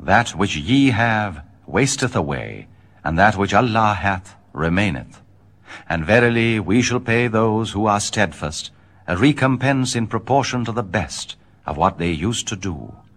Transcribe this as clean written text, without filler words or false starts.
That which ye have wasteth away, and that which Allah hath remaineth. And verily we shall pay those who are steadfast a recompense in proportion to the best of what they used to do.